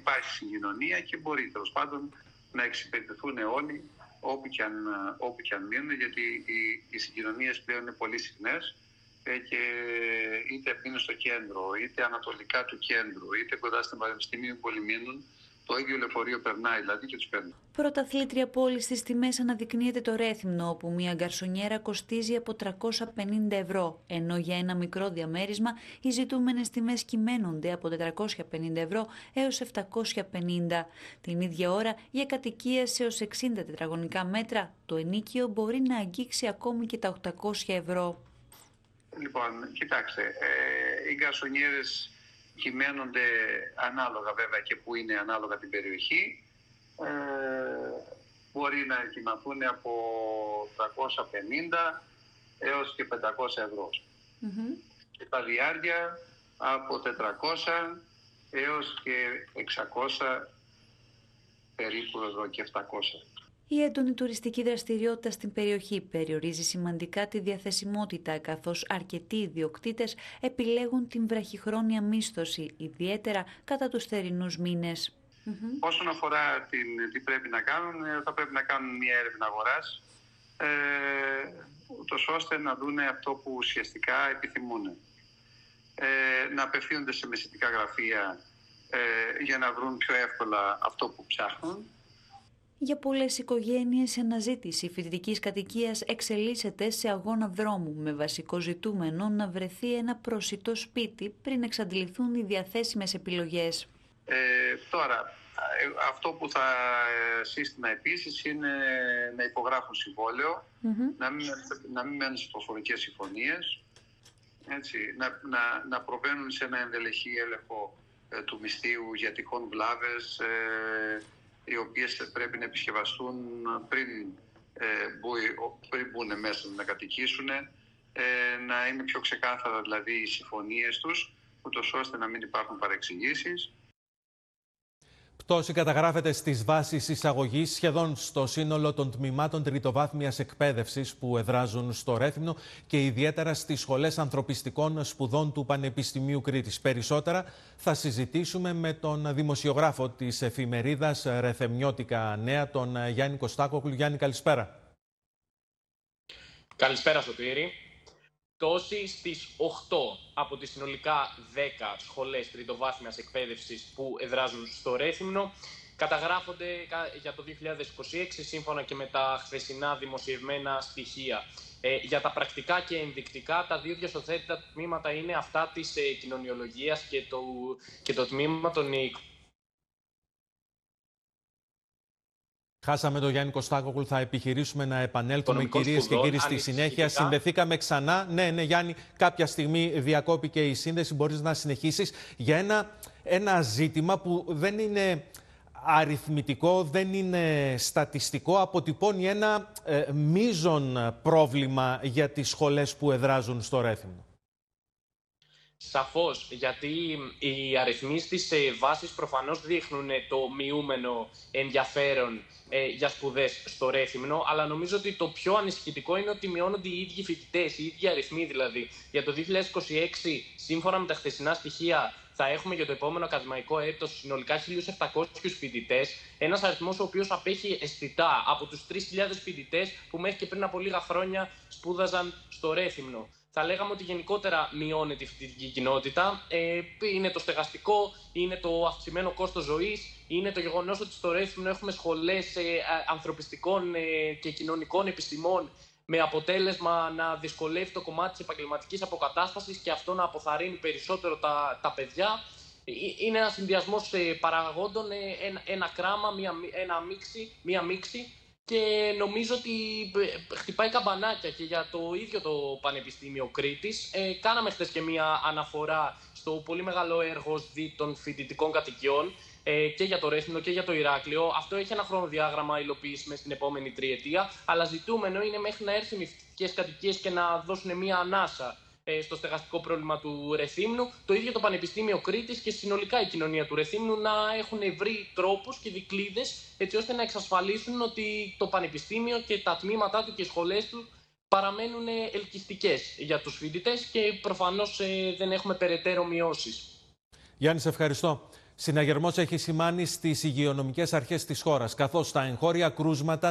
υπάρχει συγκοινωνία και μπορεί τέλος πάντων να εξυπηρετηθούν όλοι όπου και αν μείνουν, γιατί οι συγκοινωνίες πλέον είναι πολύ συχνές και είτε είναι στο κέντρο, είτε ανατολικά του κέντρου, είτε κοντά στην Πανεπιστημίου που όλοι μείνουν, το ίδιο λεωφορείο περνάει δηλαδή και τους παίρνει. Πρωταθλήτρια πόλη στις τιμές αναδεικνύεται το Ρέθυμνο, όπου μια γκαρσονιέρα κοστίζει από 350 ευρώ, ενώ για ένα μικρό διαμέρισμα οι ζητούμενες τιμές κυμαίνονται από 450 ευρώ έως 750. Την ίδια ώρα, για κατοικίες έως 60 τετραγωνικά μέτρα, το ενοίκιο μπορεί να αγγίξει ακόμη και τα 800 ευρώ. Λοιπόν, κοιτάξτε, οι γκαρσονιέρες κυμαίνονται ανάλογα βέβαια και που είναι ανάλογα την περιοχή. Μπορεί να κυμαθούν από 350 έως και 500 ευρώ. Και τα διάρκεια από 400 έως και 600 περίπου ευρώ και 700. Η έντονη τουριστική δραστηριότητα στην περιοχή περιορίζει σημαντικά τη διαθεσιμότητα, καθώς αρκετοί ιδιοκτήτες επιλέγουν την βραχυχρόνια μίσθωση, ιδιαίτερα κατά τους θερινούς μήνες. Όσον αφορά τι πρέπει να κάνουν, θα πρέπει να κάνουν μια έρευνα αγοράς, ούτως ώστε να δουν αυτό που ουσιαστικά επιθυμούν. Να απευθύνονται σε μεσητικά γραφεία για να βρουν πιο εύκολα αυτό που ψάχνουν. Για πολλές οικογένειες, η αναζήτηση φοιτητικής κατοικίας εξελίσσεται σε αγώνα δρόμου, με βασικό ζητούμενο να βρεθεί ένα προσιτό σπίτι πριν εξαντληθούν οι διαθέσιμες επιλογές. Τώρα, αυτό που θα σύστηνα επίσης είναι να υπογράφουν συμβόλαιο, να μην μένουν σε προφορικές συμφωνίες, έτσι, να προβαίνουν σε ένα ενδελεχή έλεγχο του μισθείου για τυχόν βλάβες, οι οποίες πρέπει να επισκευαστούν πριν μπουν μέσα να κατοικήσουν, να είναι πιο ξεκάθαρα δηλαδή οι συμφωνίες τους, ούτως ώστε να μην υπάρχουν παρεξηγήσεις. Πτώση καταγράφεται στις βάσεις εισαγωγής σχεδόν στο σύνολο των τμήματων τριτοβάθμιας εκπαίδευσης που εδράζουν στο Ρέθυμνο και ιδιαίτερα στις σχολές ανθρωπιστικών σπουδών του Πανεπιστημίου Κρήτης. Περισσότερα θα συζητήσουμε με τον δημοσιογράφο της εφημερίδας Ρεθεμνιώτικα Νέα, τον Γιάννη Κωστάκοκλου. Γιάννη, καλησπέρα. Καλησπέρα, Σωτήρη. Πτώση στις 8 από τις συνολικά 10 σχολές τριτοβάθμιας εκπαίδευσης που εδράζουν στο Ρέθυμνο καταγράφονται για το 2026 σύμφωνα και με τα χθεσινά δημοσιευμένα στοιχεία. Για τα πρακτικά και ενδεικτικά, τα δύο διασωθέτητα τμήματα είναι αυτά της κοινωνιολογίας και το τμήμα των Χάσαμε τον Γιάννη Κωστάκοκλου, θα επιχειρήσουμε να επανέλθουμε, κυρίες και κύριοι, στη συνέχεια. Συνδεθήκαμε ξανά. Ναι, Γιάννη, κάποια στιγμή διακόπηκε η σύνδεση. Μπορείς να συνεχίσεις για ένα ζήτημα που δεν είναι αριθμητικό, δεν είναι στατιστικό. Αποτυπώνει ένα μείζον πρόβλημα για τις σχολές που εδράζουν στο Ρέθυμνο. Σαφώς, γιατί οι αριθμοί στις βάσεις προφανώς δείχνουν το μειούμενο ενδιαφέρον για σπουδές στο Ρέθυμνο, αλλά νομίζω ότι το πιο ανησυχητικό είναι ότι μειώνονται οι ίδιοι φοιτητές, οι ίδιοι αριθμοί δηλαδή. Για το 2026, σύμφωνα με τα χθεσινά στοιχεία, θα έχουμε για το επόμενο ακαδημαϊκό έτος συνολικά 1.700 φοιτητές, ένας αριθμός ο οποίος απέχει αισθητά από τους 3.000 φοιτητές που μέχρι και πριν από λίγα χρόνια σπούδαζαν στο Ρέθυμνο. Θα λέγαμε ότι γενικότερα μειώνεται η φοιτητική κοινότητα. Είναι το στεγαστικό, είναι το αυξημένο κόστος ζωής, είναι το γεγονός ότι στο Ρέθυμνο έχουμε σχολές ανθρωπιστικών και κοινωνικών επιστημών, με αποτέλεσμα να δυσκολεύει το κομμάτι της επαγγελματικής αποκατάστασης και αυτό να αποθαρρύνει περισσότερο τα παιδιά. Είναι ένας συνδυασμός παραγόντων, ένα κράμα, μία μίξη. Και νομίζω ότι χτυπάει καμπανάκια και για το ίδιο το Πανεπιστήμιο Κρήτης. Κάναμε χθες και μία αναφορά στο πολύ μεγάλο έργο των φοιτητικών κατοικιών και για το Ρέθυμνο και για το Ηράκλειο. Αυτό έχει ένα χρονοδιάγραμμα υλοποίηση μες στην επόμενη τριετία, αλλά ζητούμενο είναι μέχρι να έρθουν οι φοιτητικές κατοικίες και να δώσουν μία ανάσα στο στεγαστικό πρόβλημα του Ρεθύμνου. Το ίδιο το Πανεπιστήμιο Κρήτης και συνολικά η κοινωνία του Ρεθύμνου να έχουν βρει τρόπους και δικλείδες έτσι ώστε να εξασφαλίσουν ότι το Πανεπιστήμιο και τα τμήματά του και οι σχολές του παραμένουν ελκυστικές για τους φοιτητές και προφανώς δεν έχουμε περαιτέρω μειώσεις. Γιάννη, σε ευχαριστώ. Συναγερμός έχει σημάνει στις υγειονομικές αρχές της χώρας, καθώς τα εγχώρια κρούσματα